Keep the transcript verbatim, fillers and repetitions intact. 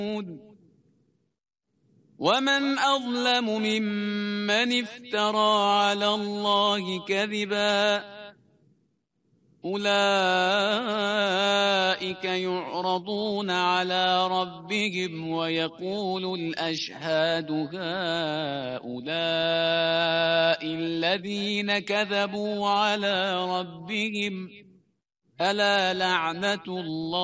ومن أظلم ممن افترى على الله كذبا أولئك يعرضون على ربهم ويقول الأشهاد هؤلاء الذين كذبوا على ربهم ألا لعنة الله